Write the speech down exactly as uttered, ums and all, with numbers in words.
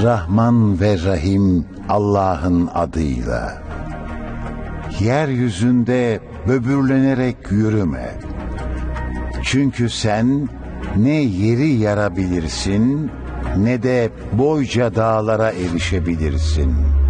Rahman ve Rahim Allah'ın adıyla. Yeryüzünde böbürlenerek yürüme. Çünkü sen ne yeri yarabilirsin, ne de boyca dağlara erişebilirsin.